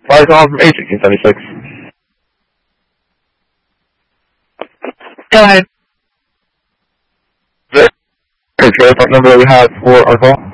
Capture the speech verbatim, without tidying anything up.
Flight calling from eight sixteen seventy-six. Go ahead. Very trailer park number that we have for our call.